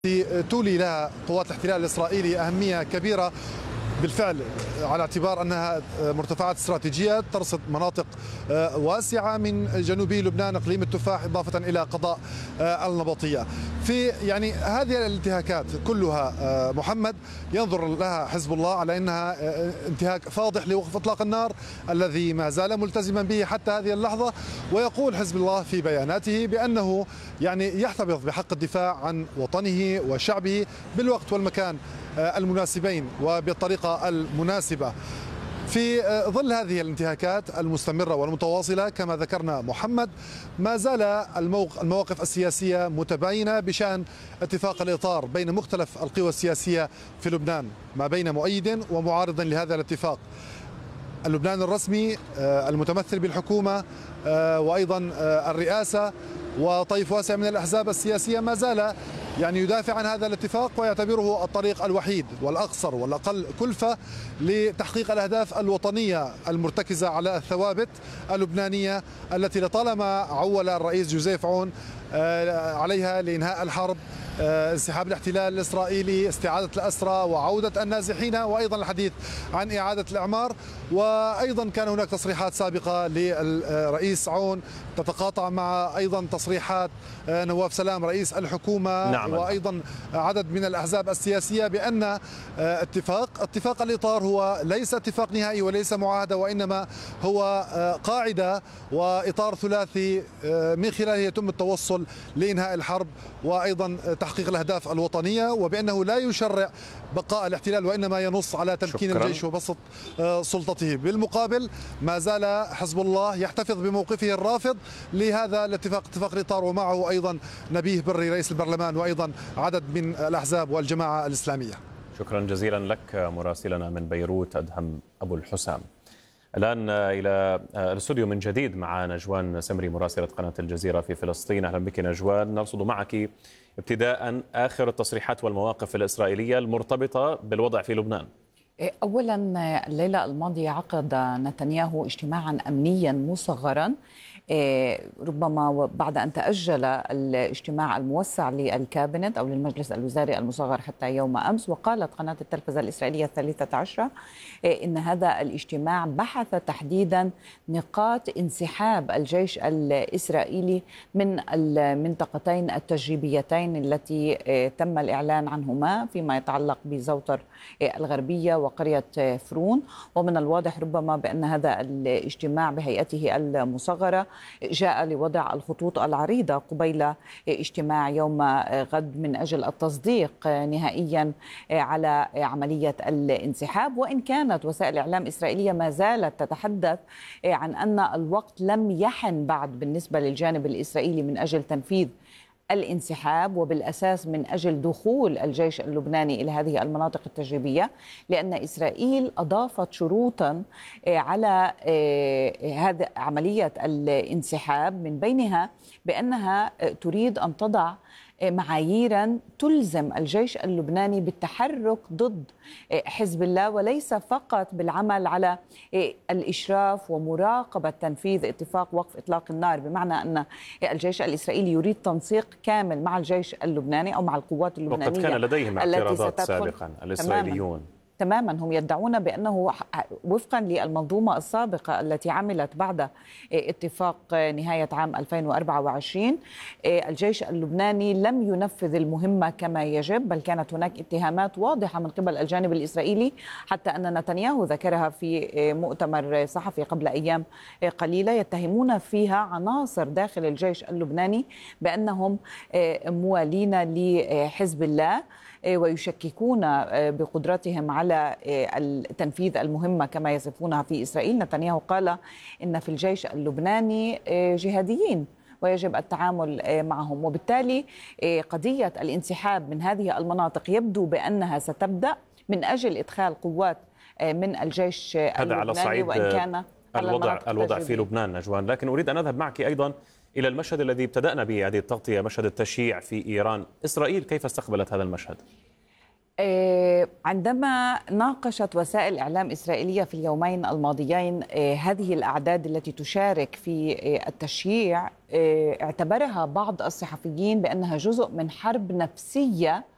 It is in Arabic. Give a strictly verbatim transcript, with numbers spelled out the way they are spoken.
تولي لها قوات الاحتلال الإسرائيلي أهمية كبيرة بالفعل، على اعتبار أنها مرتفعات استراتيجية ترصد مناطق واسعة من جنوبي لبنان، إقليم التفاح، إضافة إلى قضاء النبطية. في يعني هذه الانتهاكات كلها محمد ينظر لها حزب الله على أنها انتهاك فاضح لوقف إطلاق النار الذي ما زال ملتزما به حتى هذه اللحظة. ويقول حزب الله في بياناته بأنه يعني يحتفظ بحق الدفاع عن وطنه وشعبه بالوقت والمكان المناسبين وبالطريقة المناسبة. في ظل هذه الانتهاكات المستمرة والمتواصلة كما ذكرنا محمد، ما زال المواقف السياسية متباينة بشأن اتفاق الإطار بين مختلف القوى السياسية في لبنان، ما بين مؤيد ومعارض لهذا الاتفاق. اللبنان الرسمي المتمثل بالحكومة وأيضا الرئاسة وطيف واسع من الأحزاب السياسية ما زال يعني يدافع عن هذا الاتفاق ويعتبره الطريق الوحيد والأقصر والأقل كلفة لتحقيق الأهداف الوطنية المرتكزة على الثوابت اللبنانية التي لطالما عول الرئيس جوزيف عون عليها لإنهاء الحرب، انسحاب الاحتلال الإسرائيلي، استعادة الأسرى وعودة النازحين، وأيضا الحديث عن إعادة الإعمار. وأيضا كان هناك تصريحات سابقة للرئيس عون تتقاطع مع أيضا تصريحات نواف سلام رئيس الحكومة. نعم. وأيضا عدد من الأحزاب السياسية بأن اتفاق اتفاق الإطار هو ليس اتفاق نهائي وليس معاهدة، وإنما هو قاعدة وإطار ثلاثي من خلاله يتم التوصل لإنهاء الحرب وأيضا تحقيق الأهداف الوطنية، وبأنه لا يشرع بقاء الاحتلال وإنما ينص على تمكين شكرا. الجيش وبسط سلطته. بالمقابل ما زال حزب الله يحتفظ بموقفه الرافض لهذا الاتفاق، اتفاق الإطار، ومعه أيضا نبيه بري رئيس البرلمان وأيضا عدد من الأحزاب والجماعة الإسلامية. شكرا جزيلا لك مراسلنا من بيروت أدهم أبو الحسام. الآن إلى الاستوديو من جديد مع نجوان سمري مراسلة قناة الجزيرة في فلسطين. أهلا بك نجوان. نرصد معك ابتداء آخر التصريحات والمواقف الإسرائيلية المرتبطة بالوضع في لبنان. أولا الليلة الماضية عقد نتنياهو اجتماعا أمنيا مصغرا، ربما بعد أن تأجل الاجتماع الموسع للكابينت أو للمجلس الوزاري المصغر حتى يوم أمس. وقالت قناة التلفزة الإسرائيلية الثالثة عشرة إن هذا الاجتماع بحث تحديدا نقاط انسحاب الجيش الإسرائيلي من المنطقتين التجريبيتين التي تم الإعلان عنهما فيما يتعلق بزوطر الغربية وقرية فرون. ومن الواضح ربما بأن هذا الاجتماع بهيئته المصغرة جاء لوضع الخطوط العريضة قبيل اجتماع يوم غد من أجل التصديق نهائيا على عملية الانسحاب. وإن كانت وسائل الإعلام الإسرائيلية ما زالت تتحدث عن أن الوقت لم يحن بعد بالنسبة للجانب الإسرائيلي من أجل تنفيذ الانسحاب، وبالأساس من أجل دخول الجيش اللبناني إلى هذه المناطق التجريبية، لأن إسرائيل أضافت شروطا على هذه عملية الانسحاب، من بينها بأنها تريد أن تضع معاييرا تلزم الجيش اللبناني بالتحرك ضد حزب الله، وليس فقط بالعمل على الإشراف ومراقبة تنفيذ اتفاق وقف إطلاق النار، بمعنى أن الجيش الإسرائيلي يريد تنسيق كامل مع الجيش اللبناني أو مع القوات اللبنانية. وقد كان لديهم اعتراضات سابقا الإسرائيليون. تماما هم يدعون بأنه وفقا للمنظومة السابقة التي عملت بعد اتفاق نهاية عام ألفين وأربعة وعشرين الجيش اللبناني لم ينفذ المهمة كما يجب، بل كانت هناك اتهامات واضحة من قبل الجانب الإسرائيلي، حتى أن نتنياهو ذكرها في مؤتمر صحفي قبل أيام قليلة، يتهمون فيها عناصر داخل الجيش اللبناني بأنهم موالين لحزب الله ويشككون بقدرتهم على تنفيذ المهمة كما يصفونها في إسرائيل. نتنياهو قال إن في الجيش اللبناني جهاديين ويجب التعامل معهم، وبالتالي قضية الانسحاب من هذه المناطق يبدو بأنها ستبدأ من أجل إدخال قوات من الجيش هذا على صعيد وإن كان الوضع الوضع في لبنان. نجوان، لكن أريد أن أذهب معك أيضا إلى المشهد الذي ابتدأنا به هذه التغطية، مشهد التشييع في إيران. إسرائيل كيف استقبلت هذا المشهد؟ عندما ناقشت وسائل إعلام إسرائيلية في اليومين الماضيين هذه الأعداد التي تشارك في التشييع، اعتبرها بعض الصحفيين بأنها جزء من حرب نفسية